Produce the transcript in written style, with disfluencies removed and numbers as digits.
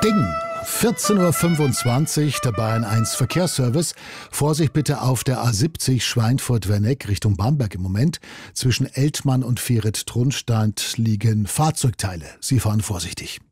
Ding. 14:25 Uhr, der Bayern 1 Verkehrsservice. Vorsicht bitte auf der A70 Schweinfurt-Werneck Richtung Bamberg im Moment. Zwischen Eltmann und Vieret-Trunstadt liegen Fahrzeugteile. Sie fahren vorsichtig.